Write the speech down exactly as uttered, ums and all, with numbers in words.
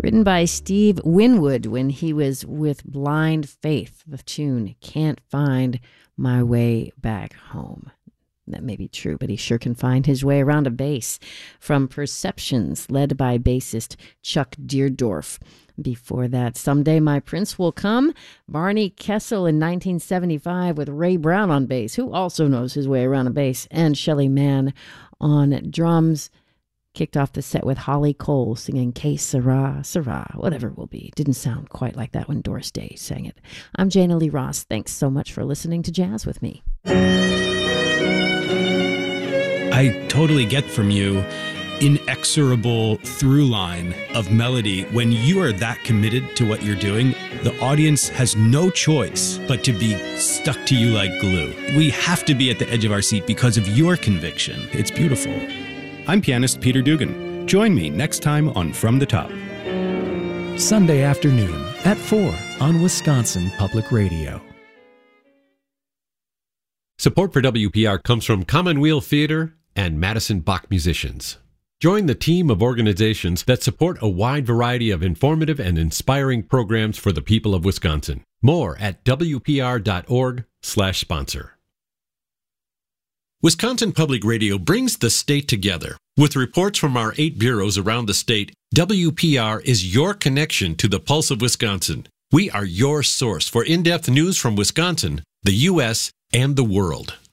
Written by Steve Winwood when he was with Blind Faith. The tune, Can't Find My Way Back Home. That may be true, but he sure can find his way around a bass. From Perceptions, led by bassist Chuck Deerdorf. Before that, Someday My Prince Will Come, Barney Kessel in nineteen seventy-five with Ray Brown on bass, who also knows his way around a bass, and Shelly Manne on drums. Kicked off the set with Holly Cole singing Que Sera, Sera, whatever it will be. Didn't sound quite like that when Doris Day sang it. I'm Jana Lee Ross. Thanks so much for listening to Jazz with me. I totally get from you inexorable through line of melody. When you are that committed to what you're doing, the audience has no choice but to be stuck to you like glue. We have to be at the edge of our seat because of your conviction. It's beautiful. I'm pianist Peter Dugan. Join me next time on From the Top. Sunday afternoon at four on Wisconsin Public Radio. Support for W P R comes from Commonweal Theater and Madison Bach Musicians. Join the team of organizations that support a wide variety of informative and inspiring programs for the people of Wisconsin. More at W P R dot org slash sponsor. Wisconsin Public Radio brings the state together. With reports from our eight bureaus around the state, W P R is your connection to the pulse of Wisconsin. We are your source for in-depth news from Wisconsin, the U S, and the world.